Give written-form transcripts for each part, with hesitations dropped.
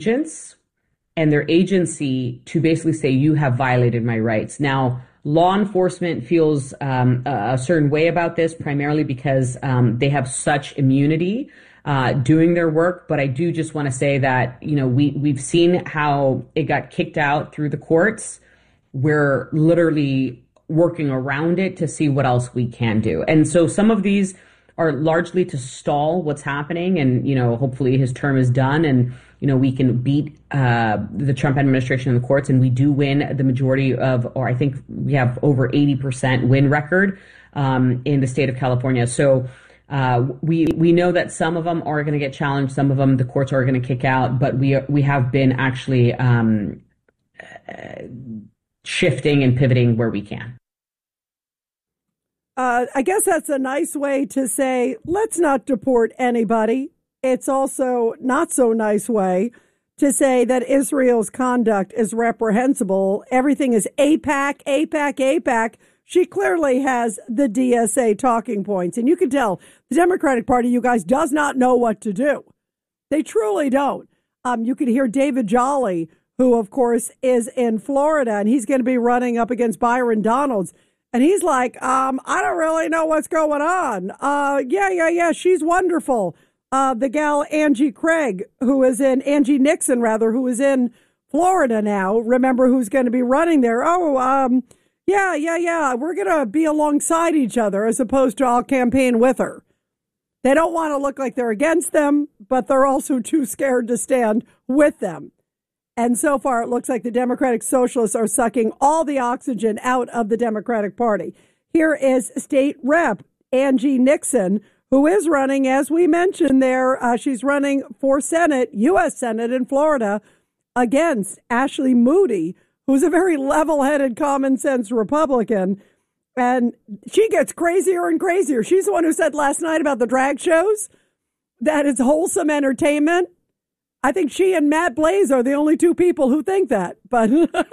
agents and their agency to basically say, you have violated my rights. Now, law enforcement feels a certain way about this, primarily because they have such immunity doing their work. But I do just want to say that, we've seen how it got kicked out through the courts. We're literally working around it to see what else we can do. And so some of these are largely to stall what's happening. And, hopefully his term is done and, we can beat the Trump administration in the courts, and we do win the majority of, or I think we have over 80% win record in the state of California. So we know that some of them are going to get challenged, some of them the courts are going to kick out, but we have been actually shifting and pivoting where we can. I guess that's a nice way to say, let's not deport anybody. It's also not so nice way to say that Israel's conduct is reprehensible. Everything is AIPAC, AIPAC, AIPAC. She clearly has the DSA talking points. And you can tell the Democratic Party, you guys, does not know what to do. They truly don't. You can hear David Jolly, who, of course, is in Florida, and he's going to be running up against Byron Donalds. And he's like, I don't really know what's going on. Yeah, she's wonderful. The gal Angie Nixon, who is in Florida now. Remember who's going to be running there? Yeah. We're going to be alongside each other as opposed to I'll campaign with her. They don't want to look like they're against them, but they're also too scared to stand with them. And so far, it looks like the Democratic Socialists are sucking all the oxygen out of the Democratic Party. Here is State Rep Angie Nixon, who is running, as we mentioned there. She's running for Senate, U.S. Senate in Florida, against Ashley Moody, who's a very level-headed, common-sense Republican. And she gets crazier and crazier. She's the one who said last night about the drag shows that it's wholesome entertainment. I think she and Matt Blaze are the only two people who think that. But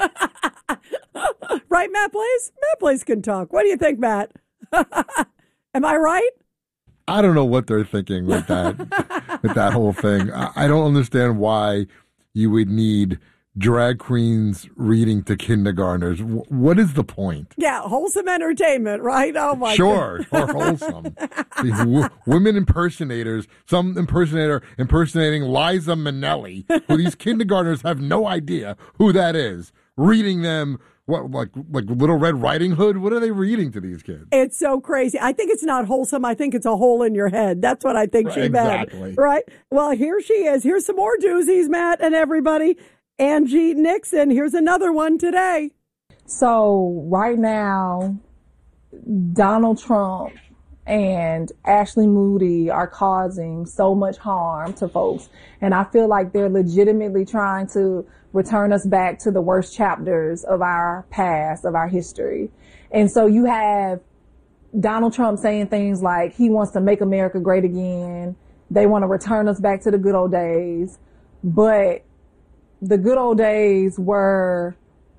right, Matt Blaze? Matt Blaze can talk. What do you think, Matt? Am I right? I don't know what they're thinking with that whole thing. I don't understand why you would need drag queens reading to kindergartners. What is the point? Yeah, wholesome entertainment, right? Oh, my God. Sure, or wholesome. Women impersonators, some impersonator impersonating Liza Minnelli, who these kindergartners have no idea who that is, reading them. What, like Little Red Riding Hood? What are they reading to these kids? It's so crazy. I think it's not wholesome. I think it's a hole in your head. That's what I think she meant. Exactly. Right? Well, here she is. Here's some more doozies, Matt and everybody. Angie Nixon. Here's another one today. So right now, Donald Trump and Ashley Moody are causing so much harm to folks. And I feel like they're legitimately trying to return us back to the worst chapters of our past, of our history. And so you have Donald Trump saying things like he wants to make America great again. They want to return us back to the good old days. But the good old days were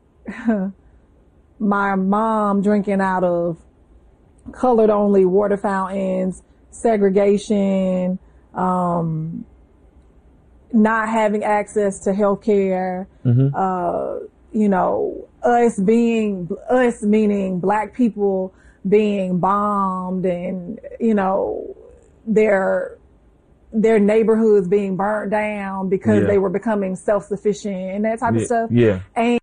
my mom drinking out of colored only water fountains, segregation, not having access to health care, us meaning black people being bombed and, their neighborhoods being burned down because they were becoming self-sufficient and that type of stuff. Yeah. And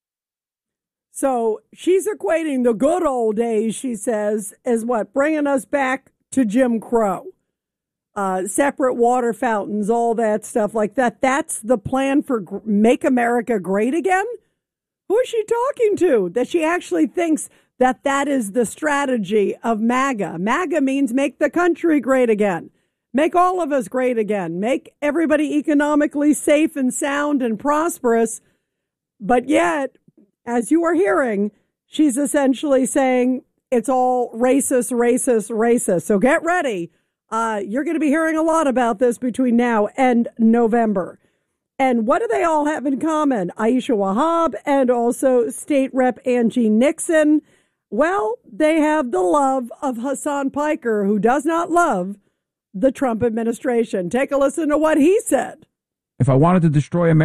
so she's equating the good old days, she says, as what? Bringing us back to Jim Crow. Separate water fountains, all that stuff like that. That's the plan for Make America Great Again? Who is she talking to? That she actually thinks that is the strategy of MAGA. MAGA means make the country great again. Make all of us great again. Make everybody economically safe and sound and prosperous. But yet, as you are hearing, she's essentially saying it's all racist, racist, racist. So get ready. You're going to be hearing a lot about this between now and November. And what do they all have in common? Aisha Wahab and also State Rep Angie Nixon. Well, they have the love of Hassan Piker, who does not love the Trump administration. Take a listen to what he said. If I wanted to destroy America,